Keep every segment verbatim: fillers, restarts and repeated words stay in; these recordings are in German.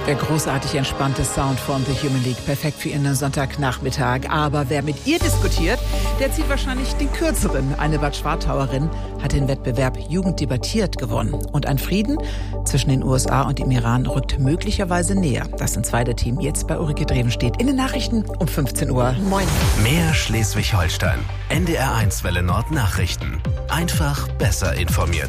Der großartig entspannte Sound von The Human League. Perfekt für Ihren Sonntagnachmittag. Aber wer mit ihr diskutiert, der zieht wahrscheinlich den kürzeren. Eine Bad Schwartauerin hat den Wettbewerb Jugend debattiert gewonnen. Und ein Frieden zwischen den U S A und dem Iran rückt möglicherweise näher. Das sind zwei der Themen jetzt bei Ulrike Drevenstedt in den Nachrichten um fünfzehn Uhr. Moin. Mehr Schleswig-Holstein. N D R eins Welle Nord Nachrichten. Einfach besser informiert.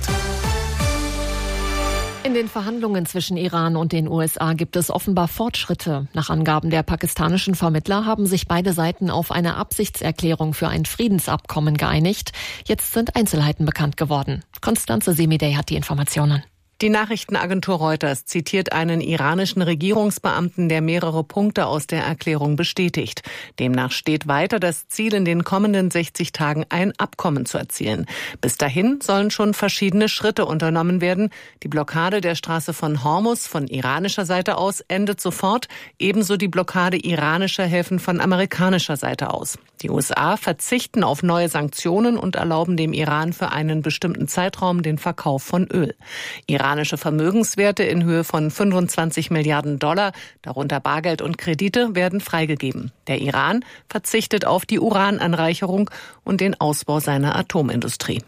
In den Verhandlungen zwischen Iran und den U S A gibt es offenbar Fortschritte. Nach Angaben der pakistanischen Vermittler haben sich beide Seiten auf eine Absichtserklärung für ein Friedensabkommen geeinigt. Jetzt sind Einzelheiten bekannt geworden. Konstanze Semidey hat die Informationen. Die Nachrichtenagentur Reuters zitiert einen iranischen Regierungsbeamten, der mehrere Punkte aus der Erklärung bestätigt. Demnach steht weiter das Ziel, in den kommenden sechzig Tagen ein Abkommen zu erzielen. Bis dahin sollen schon verschiedene Schritte unternommen werden. Die Blockade der Straße von Hormuz von iranischer Seite aus endet sofort, ebenso die Blockade iranischer Häfen von amerikanischer Seite aus. Die U S A verzichten auf neue Sanktionen und erlauben dem Iran für einen bestimmten Zeitraum den Verkauf von Öl. Iranische Vermögenswerte in Höhe von fünfundzwanzig Milliarden Dollar, darunter Bargeld und Kredite, werden freigegeben. Der Iran verzichtet auf die Urananreicherung und den Ausbau seiner Atomindustrie.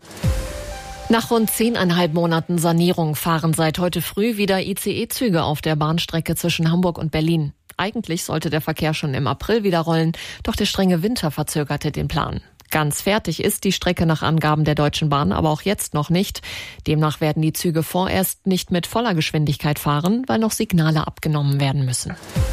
Nach rund zehneinhalb Monaten Sanierung fahren seit heute früh wieder I C E-Züge auf der Bahnstrecke zwischen Hamburg und Berlin. Eigentlich sollte der Verkehr schon im April wieder rollen, doch der strenge Winter verzögerte den Plan. Ganz fertig ist die Strecke nach Angaben der Deutschen Bahn aber auch jetzt noch nicht. Demnach werden die Züge vorerst nicht mit voller Geschwindigkeit fahren, weil noch Signale abgenommen werden müssen.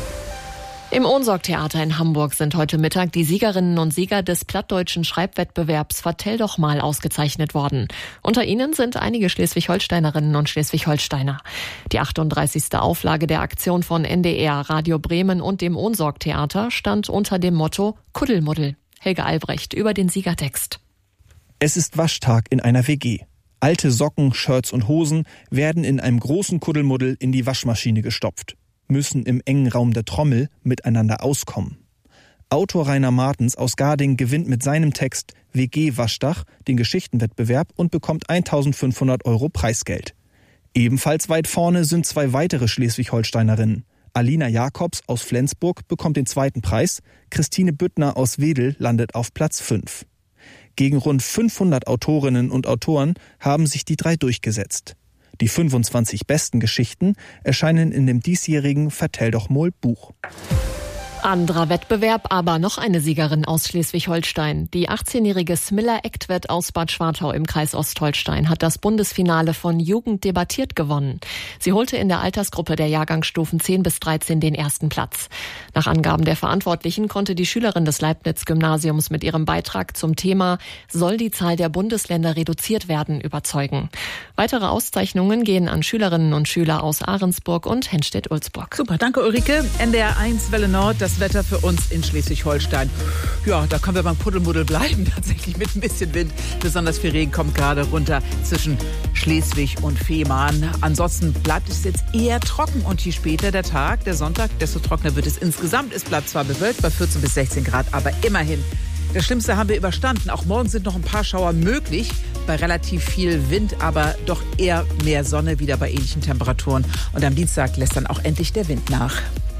Im Ohnsorg-Theater in Hamburg sind heute Mittag die Siegerinnen und Sieger des plattdeutschen Schreibwettbewerbs Vertell doch mal ausgezeichnet worden. Unter ihnen sind einige Schleswig-Holsteinerinnen und Schleswig-Holsteiner. Die achtunddreißigste Auflage der Aktion von N D R, Radio Bremen und dem Ohnsorg-Theater stand unter dem Motto Kuddelmuddel. Helge Albrecht über den Siegertext. Es ist Waschtag in einer W G. Alte Socken, Shirts und Hosen werden in einem großen Kuddelmuddel in die Waschmaschine gestopft, müssen im engen Raum der Trommel miteinander auskommen. Autor Rainer Martens aus Garding gewinnt mit seinem Text W G-Waschdach den Geschichtenwettbewerb und bekommt eintausendfünfhundert Euro Preisgeld. Ebenfalls weit vorne sind zwei weitere Schleswig-Holsteinerinnen. Alina Jakobs aus Flensburg bekommt den zweiten Preis, Christine Büttner aus Wedel landet auf Platz fünf. Gegen rund fünfhundert Autorinnen und Autoren haben sich die drei durchgesetzt. Die fünfundzwanzig besten Geschichten erscheinen in dem diesjährigen Vertell doch mal Buch. Anderer Wettbewerb, aber noch eine Siegerin aus Schleswig-Holstein. Die achtzehnjährige Smilla Ektvedt aus Bad Schwartau im Kreis Ostholstein hat das Bundesfinale von Jugend debattiert gewonnen. Sie holte in der Altersgruppe der Jahrgangsstufen zehn bis dreizehn den ersten Platz. Nach Angaben der Verantwortlichen konnte die Schülerin des Leibniz-Gymnasiums mit ihrem Beitrag zum Thema "Soll die Zahl der Bundesländer reduziert werden?" überzeugen. Weitere Auszeichnungen gehen an Schülerinnen und Schüler aus Ahrensburg und Henstedt-Ulzburg. Super, danke Ulrike. N D R eins Welle Nord, das Wetter für uns in Schleswig-Holstein. Ja, da können wir beim Kuddelmuddel bleiben, tatsächlich mit ein bisschen Wind. Besonders viel Regen kommt gerade runter zwischen Schleswig und Fehmarn. Ansonsten bleibt es jetzt eher trocken und je später der Tag, der Sonntag, desto trockener wird es insgesamt. Es bleibt zwar bewölkt bei vierzehn bis sechzehn Grad, aber immerhin. Das Schlimmste haben wir überstanden. Auch morgen sind noch ein paar Schauer möglich, bei relativ viel Wind, aber doch eher mehr Sonne, wieder bei ähnlichen Temperaturen. Und am Dienstag lässt dann auch endlich der Wind nach.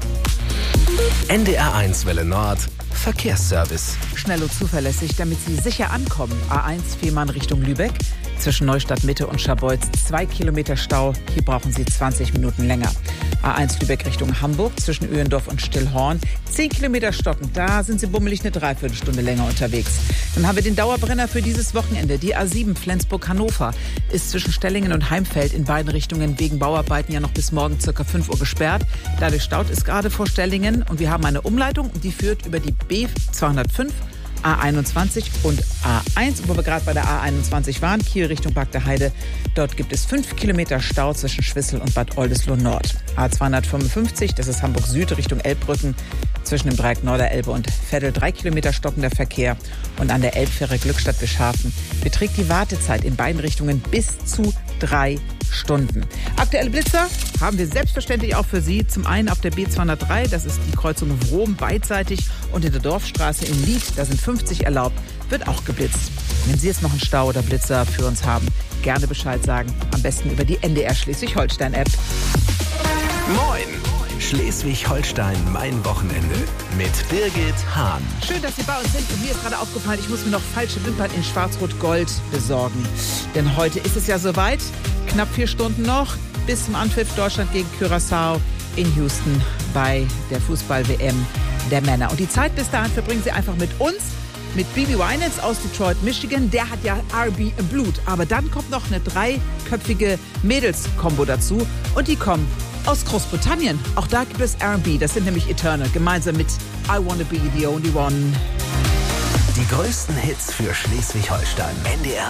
N D R eins Welle Nord Verkehrsservice. Schnell und zuverlässig, damit Sie sicher ankommen. A eins Fehmarn Richtung Lübeck. Zwischen Neustadt Mitte und Scharbeutz zwei Kilometer Stau. Hier brauchen Sie zwanzig Minuten länger. A eins Lübeck Richtung Hamburg zwischen Öhendorf und Stillhorn. zehn Kilometer stocken. Da sind Sie bummelig eine Dreiviertelstunde länger unterwegs. Dann haben wir den Dauerbrenner für dieses Wochenende. Die A sieben Flensburg-Hannover ist zwischen Stellingen und Heimfeld in beiden Richtungen wegen Bauarbeiten ja noch bis morgen circa fünf Uhr gesperrt. Dadurch staut es gerade vor Stellingen. Und wir haben eine Umleitung, die führt über die B zweihundertfünf, A einundzwanzig und A eins. Und wo wir gerade bei der A einundzwanzig waren, Kiel Richtung Bagdeheide, dort gibt es fünf Kilometer Stau zwischen Schwissel und Bad Oldesloe Nord. A zweihundertfünfundfünfzig, das ist Hamburg Süd Richtung Elbbrücken, zwischen dem Dreieck Norderelbe und Veddel drei Kilometer stockender Verkehr. Und an der Elbfähre Glückstadt-Bischhafen beträgt die Wartezeit in beiden Richtungen bis zu drei Stunden. Aktuelle Blitzer haben wir selbstverständlich auch für Sie. Zum einen auf der B zweihundertdrei, das ist die Kreuzung Wrom beidseitig, und in der Dorfstraße in Lied, da sind fünfzig erlaubt, wird auch geblitzt. Wenn Sie jetzt noch einen Stau oder Blitzer für uns haben, gerne Bescheid sagen. Am besten über die N D R Schleswig-Holstein-App. Moin! Schleswig-Holstein, mein Wochenende. Mit Birgit Hahn. Schön, dass Sie bei uns sind. Und mir ist gerade aufgefallen, ich muss mir noch falsche Wimpern in Schwarz-Rot-Gold besorgen. Denn heute ist es ja soweit. Knapp vier Stunden noch bis zum Anpfiff Deutschland gegen Curaçao in Houston bei der Fußball-W M der Männer. Und die Zeit bis dahin verbringen Sie einfach mit uns. Mit Bibi Winans aus Detroit, Michigan. Der hat ja R and B im Blut. Aber dann kommt noch eine dreiköpfige Mädels-Kombo dazu. Und die kommen aus Großbritannien. Auch da gibt es R and B. Das sind nämlich Eternal. Gemeinsam mit I Wanna Be the Only One. Die größten Hits für Schleswig-Holstein. N D R